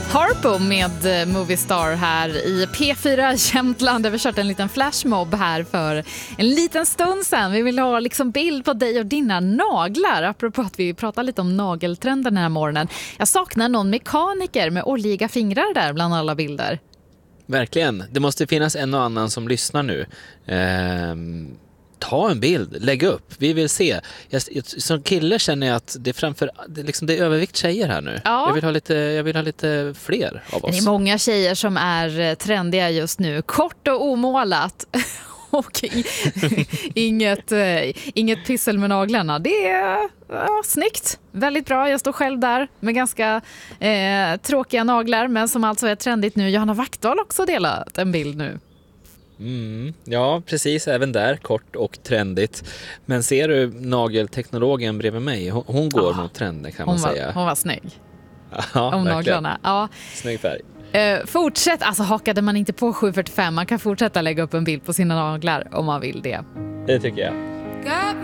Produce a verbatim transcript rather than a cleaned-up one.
Harpo med Movie Star här i P fyra Jämtland. Vi har kört en liten flashmob här för en liten stund sedan. Vi vill ha liksom bild på dig och dina naglar. Apropå att vi pratar lite om nageltrenden den här morgonen. Jag saknar någon mekaniker med oljiga fingrar där bland alla bilder. Verkligen. Det måste finnas en och annan som lyssnar nu. Ehm... Ta en bild, lägg upp, vi vill se. Jag, som kille känner jag att det är framför det, liksom, det är övervikt tjejer här nu. Ja. Jag vill ha lite, jag vill ha lite fler av oss. Det är många tjejer som är trendiga just nu. Kort och omålat. Och inget, inget pissel med naglarna. Det är ja, snyggt. Väldigt bra. Jag står själv där med ganska eh, tråkiga naglar. Men som alltså är trendigt nu. Johanna Wachtdahl också delat en bild nu. Mm, ja, precis. Även där, kort och trendigt. Men ser du nagelteknologen bredvid mig? Hon, hon går ja, mot trenden kan hon man var, säga. Hon var snygg. Ja, om verkligen. naglarna. Ja. Snygg färg. Uh, fortsätt, alltså hakade man inte på sju fyrtiofem. Man kan fortsätta lägga upp en bild på sina naglar om man vill det. Det tycker jag.